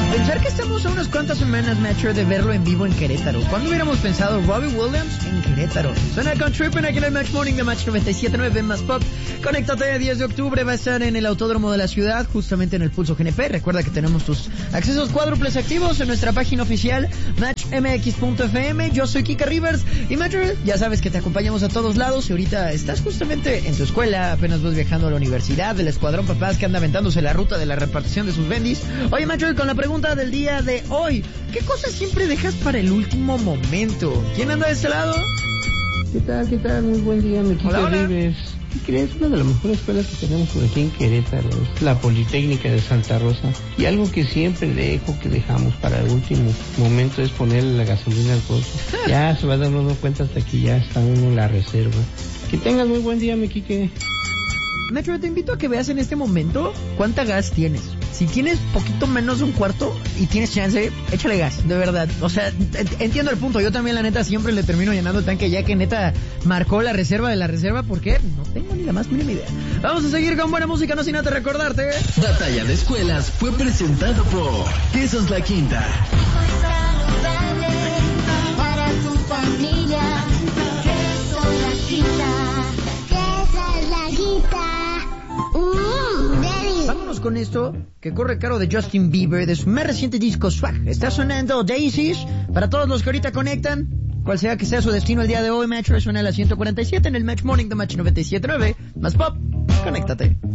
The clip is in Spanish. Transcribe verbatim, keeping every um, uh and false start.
Pensar que estamos a unas cuantas semanas, Metro, de verlo en vivo en Querétaro. ¿Cuándo hubiéramos pensado Robbie Williams en Querétaro? Suena con Trippin' aquí en el Match Morning de Match noventa y siete punto nueve Más Pop. Conéctate, diez de octubre va a estar en el Autódromo de la Ciudad, justamente en el Pulso G N P. Recuerda que tenemos tus accesos cuádruples activos en nuestra página oficial match m x punto f m. Yo soy Kika Rivers y Metro, ya sabes que te acompañamos a todos lados. Y ahorita estás justamente en tu escuela, apenas vas viajando a la universidad, del Escuadrón Papás que anda aventándose la ruta de la repartición de sus bendis. Oye, Metro, con la pregunta del día de hoy, ¿qué cosas siempre dejas para el último momento? ¿Quién anda de este lado? ¿Qué tal? ¿Qué tal? Muy buen día, mi Kika Rivers. ¿Qué crees? Una de las mejores escuelas que tenemos por aquí en Querétaro es la Politécnica de Santa Rosa. Y algo que siempre dejo, que dejamos para el último momento, es ponerle la gasolina al coche. Ya se va a dar uno cuenta hasta que ya está uno en la reserva. Que tengas muy buen día, mi Kike. Metro, te invito a que veas en este momento cuánta gas tienes. Si tienes poquito menos de un cuarto y tienes chance, échale gas, de verdad. O sea, entiendo el punto. Yo también, la neta, siempre le termino llenando el tanque ya que neta marcó la reserva de la reserva, porque no tengo ni la más mínima idea. Vamos a seguir con buena música, no sin antes recordarte. Batalla de Escuelas fue presentado por Quesos La Quinta. Para tu familia, Quesos La Quinta. Quesos La Quinta. Mmm, Daddy. Vámonos con esto, que corre caro de Justin Bieber, de su más reciente disco Swag. Está sonando Daisies, para todos los que ahorita conectan, cual sea que sea su destino el día de hoy, Metro, suena a las ciento cuarenta y siete en el Match Morning de Match noventa y siete punto nueve. Más Pop, conéctate.